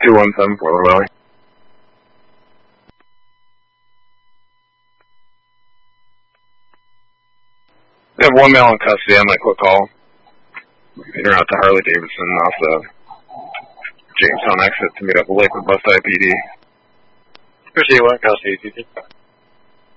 2174 Valley. I have one male in custody on my quick call. Heading out to Harley Davidson off the Jamestown exit to meet up with Lakewood Bus IPD. Proceed, one custody,